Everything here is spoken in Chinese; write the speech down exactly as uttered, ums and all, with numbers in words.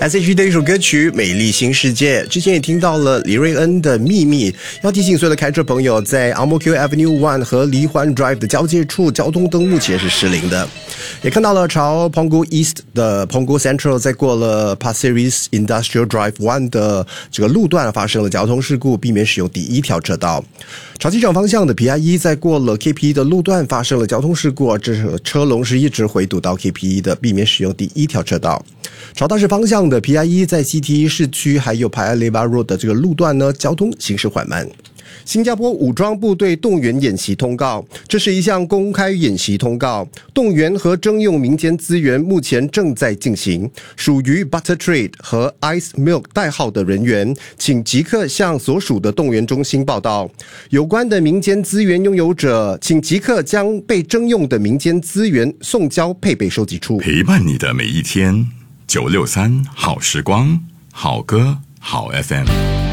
S H E 的一首歌曲《美丽新世界》，之前也听到了李瑞恩的秘密。要提醒所有的开车朋友，在 Ang Mo Kio Avenue One 和梨环 Drive 的交界处，交通灯目前是失灵的。也看到了朝 Punggol East 的 Punggol Central， 在过了 Pasir Ris Industrial Drive One 的这个路段发生了交通事故，避免使用第一条车道。朝机场方向的 P I E 在过了 K P E 的路段发生了交通事故，这车龙是一直回堵到 K P E 的，避免使用第一条车道。朝大市方向的 P I E 在 C T E 市区还有 Paya Lebar Road 的这个路段呢，交通行驶缓慢。新加坡武装部队动员演习通告，这是一项公开演习通告，动员和征用民间资源目前正在进行。属于 Butter Trade 和 Ice Milk 代号的人员，请即刻向所属的动员中心报到。有关的民间资源拥有者，请即刻将被征用的民间资源送交配备收集处。 陪伴你的每一天，九六三好时光，好歌好 F M。